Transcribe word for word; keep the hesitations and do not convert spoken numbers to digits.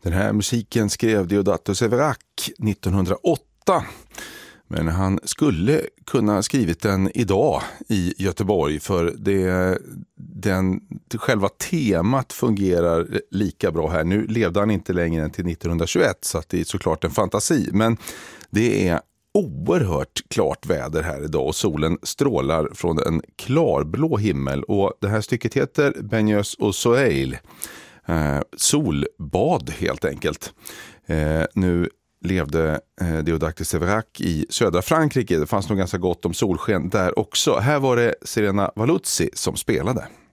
Den här musiken skrev Deodato Séverac nittonhundraåtta. Men han skulle kunna ha skrivit den idag i Göteborg, för det, den, själva temat fungerar lika bra här. Nu levde han inte längre än till nittonhundratjugoett, så att det är såklart en fantasi. Men det är oerhört klart väder här idag och solen strålar från en klarblå himmel. Och det här stycket heter Baigneuse au soleil. Eh, solbad helt enkelt. Eh, nu levde eh, Deodato Séverac i södra Frankrike. Det fanns nog ganska gott om solsken där också. Här var det Serena Valuzzi som spelade.